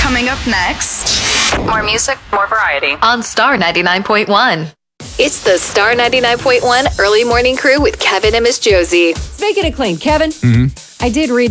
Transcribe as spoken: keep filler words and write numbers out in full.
Coming up next, more music, more variety on Star ninety-nine point one. It's the Star ninety-nine point one Early Morning Crew with Kevin and Miss Josie. Let's make it a clean. Kevin, Mm-hmm. I did read